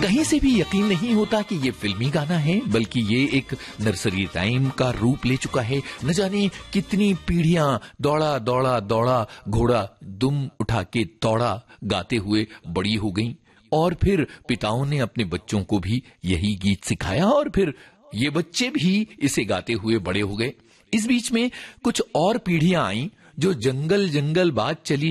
कहीं से भी यकीन नहीं होता कि ये फिल्मी गाना है, बल्कि ये एक नर्सरी राइम का रूप ले चुका है। न जाने कितनी पीढ़ियां दौड़ा दौड़ा दौड़ा घोड़ा दुम उठा के दौड़ा गाते हुए बड़ी हो गईं, और फिर पिताओं ने अपने बच्चों को भी यही गीत सिखाया, और फिर ये बच्चे भी इसे गाते हुए बड़े हो गए। इस बीच में कुछ और पीढ़ियां आईं जो जंगल जंगल बात चली